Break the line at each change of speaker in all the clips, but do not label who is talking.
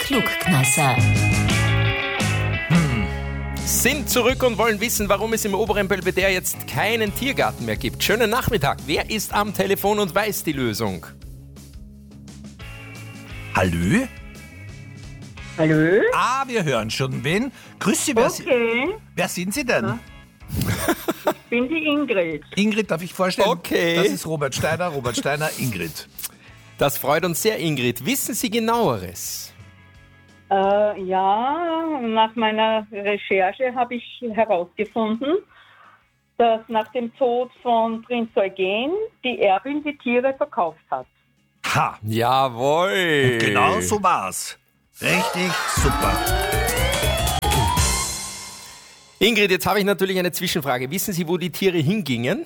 Klugkneisser.
Sind zurück und wollen wissen, warum es im oberen Belvedere jetzt keinen Tiergarten mehr gibt. Schönen Nachmittag. Wer ist am Telefon und weiß die Lösung?
Hallo?
Hallo?
Ah, wir hören schon wen. Grüß Sie, wer sind Sie denn?
Ich bin die Ingrid.
Ingrid, darf ich vorstellen?
Okay.
Das ist Robert Steiner, Ingrid.
Das freut uns sehr, Ingrid. Wissen Sie Genaueres?
Ja, nach meiner Recherche habe ich herausgefunden, dass nach dem Tod von Prinz Eugen die Erbin die Tiere verkauft hat.
Ha!
Jawohl.
Genau so war's. Richtig super.
Ingrid, jetzt habe ich natürlich eine Zwischenfrage. Wissen Sie, wo die Tiere hingingen?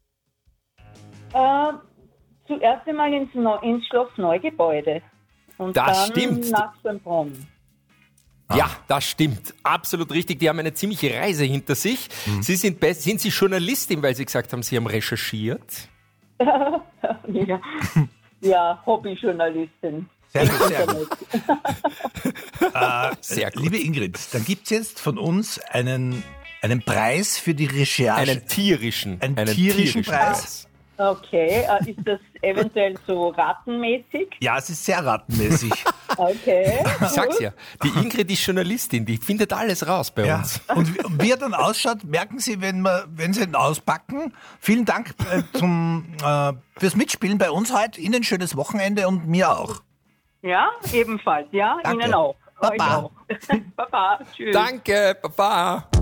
Zuerst einmal ins Schloss Neugebäude. Und
Das
dann
stimmt.
nach Schönbrunn.
Ja, das stimmt. Absolut richtig. Die haben eine ziemliche Reise hinter sich. Sie sind Sie Journalistin, weil Sie gesagt haben, Sie haben recherchiert?
Ja, Hobbyjournalistin.
Sehr gut, sehr gut.
Sehr gut.
Liebe Ingrid, dann gibt's jetzt von uns einen Preis für die Recherche.
Einen tierischen
Preis.
Okay, ist das eventuell so ratenmäßig?
Ja, es ist sehr ratenmäßig.
Okay.
Ich sag's ja, die Ingrid ist Journalistin, die findet alles raus bei
Ja.
uns.
Und wie er dann ausschaut, merken Sie, wenn Sie ihn auspacken. Vielen Dank fürs Mitspielen bei uns heute. Ihnen ein schönes Wochenende und mir auch.
Ja, ebenfalls. Ja,
Danke.
Ihnen auch.
Baba.
Euch auch. Baba. Tschüss.
Danke, Baba.